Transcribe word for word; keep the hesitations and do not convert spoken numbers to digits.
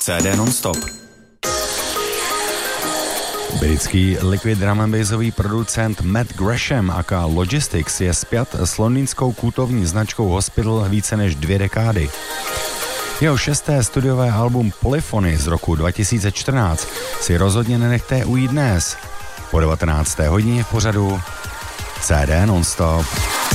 C D non-stop. Britský liquid drum and bassový producent Matt Gresham aka Logistics je spjat s londýnskou kultovní značkou Hospital více než dvě dekády. Jeho šesté studiové album Polyphony z roku dva tisíce čtrnáct si rozhodně nenechte ujít dnes po devatenácté hodině v pořadu C D non-stop.